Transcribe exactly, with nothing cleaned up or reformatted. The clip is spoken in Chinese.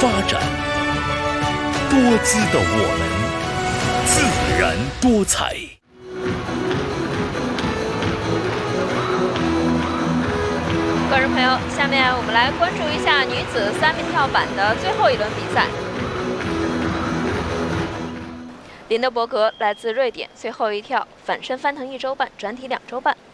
发展，多姿的我们，自然多彩。 观众朋友，下面我们来关注一下女子三米跳板的最后一轮比赛。林德伯格来自瑞典，最后一跳反身翻腾一周半，转体两周半。